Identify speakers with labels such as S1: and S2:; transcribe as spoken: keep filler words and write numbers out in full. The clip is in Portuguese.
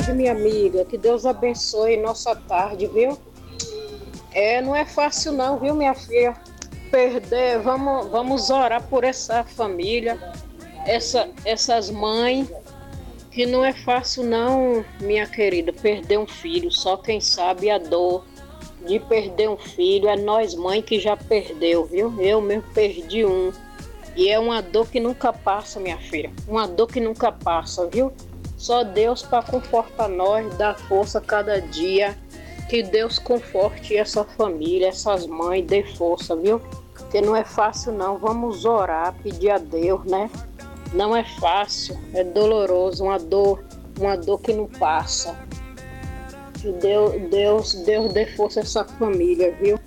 S1: tarde, minha amiga. Que Deus abençoe nossa tarde, viu? É, não é fácil não, viu, minha filha? Perder, vamos, vamos orar por essa família, essa, essas mães, que não é fácil não, minha querida, perder um filho. Só quem sabe a dor de perder um filho é nós mãe que já perdeu, viu? Eu mesmo perdi um. E é uma dor que nunca passa, minha filha. Uma dor que nunca passa, viu? Só Deus para confortar nós, dar força cada dia. Que Deus conforte essa família, essas mães, dê força, viu? Porque não é fácil não. Vamos orar, pedir a Deus, né? Não é fácil, é doloroso, uma dor, uma dor que não passa. Que Deus, Deus, Deus dê força a essa família, viu?